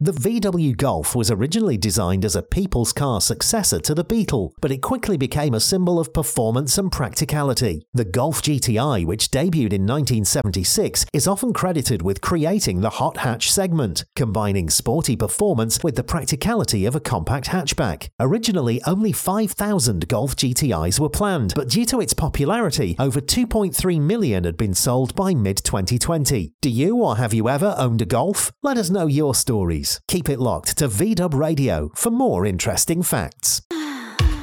The VW Golf was originally designed as a people's car successor to the Beetle, but it quickly became a symbol of performance and practicality. The Golf GTI, which debuted in 1976, is often credited with creating the hot hatch segment, combining sporty performance with the practicality of a compact hatchback. Originally, only 5,000 Golf GTIs were planned, but due to its popularity, over 2.3 million had been sold by mid-2020. Do you or have you ever owned a Golf? Let us know your stories. Keep it locked to VDub Radio for more interesting facts.